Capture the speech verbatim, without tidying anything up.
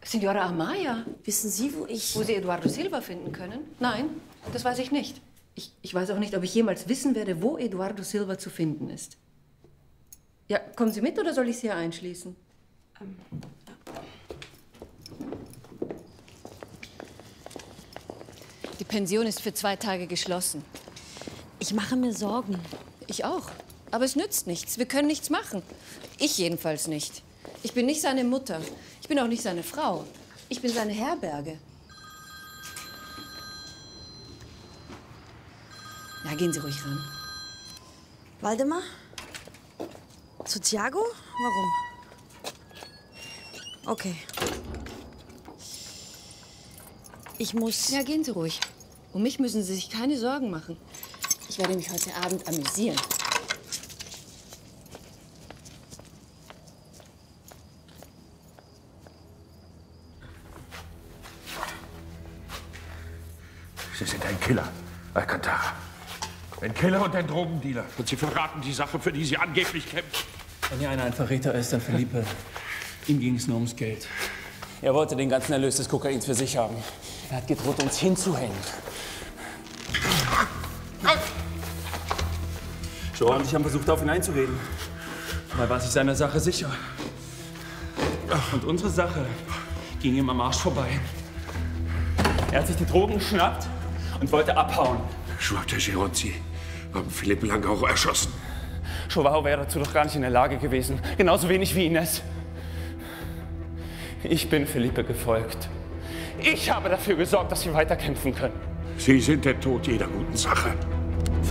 Signora Amaya. Wissen Sie, wo ich... Wo Sie Eduardo Silva finden können? Nein, das weiß ich nicht. Ich, ich weiß auch nicht, ob ich jemals wissen werde, wo Eduardo Silva zu finden ist. Ja, kommen Sie mit oder soll ich Sie hier einschließen? Ähm, ja. Die Pension ist für zwei Tage geschlossen. Ich mache mir Sorgen. Ich auch. Aber es nützt nichts. Wir können nichts machen. Ich jedenfalls nicht. Ich bin nicht seine Mutter. Ich bin auch nicht seine Frau. Ich bin seine Herberge. Na, gehen Sie ruhig ran. Waldemar? Zu Thiago? Warum? Okay. Ich muss... Ja, gehen Sie ruhig. Um mich müssen Sie sich keine Sorgen machen. Ich werde mich heute Abend amüsieren. Sie sind ein Killer, Alcantara. Ein Killer und ein Drogendealer. Und Sie verraten die Sache, für die Sie angeblich kämpfen. Wenn hier einer ein Verräter ist, dann Felipe. Ihm ging es nur ums Geld. Er wollte den ganzen Erlös des Kokains für sich haben. Er hat gedroht, uns hinzuhängen. Joe und ich haben versucht, auf ihn einzureden. Aber er war sich seiner Sache sicher. Und unsere Sache ging ihm am Arsch vorbei. Er hat sich die Drogen geschnappt und wollte abhauen. Joao Teixeira-Sie haben Philipp Lang auch erschossen. Joao wäre dazu doch gar nicht in der Lage gewesen. Genauso wenig wie Ines. Ich bin Felipe gefolgt. Ich habe dafür gesorgt, dass wir weiterkämpfen können. Sie sind der Tod jeder guten Sache.